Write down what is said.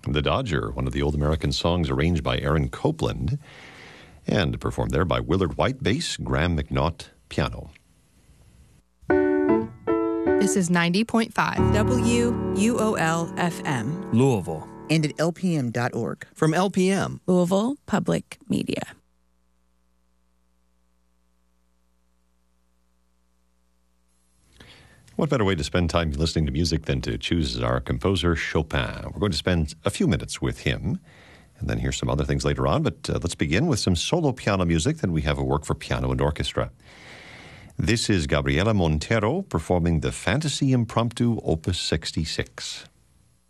The Dodger, one of the old American songs arranged by Aaron Copland and performed there by Willard White, bass, Graham McNaught, piano. This is 90.5 WUOL-FM, Louisville. And at lpm.org. From LPM, Louisville Public Media. What better way to spend time listening to music than to choose our composer, Chopin? We're going to spend a few minutes with him and then hear some other things later on. But let's begin with some solo piano music. Then we have a work for piano and orchestra. This is Gabriela Montero performing the Fantasy Impromptu, Opus 66.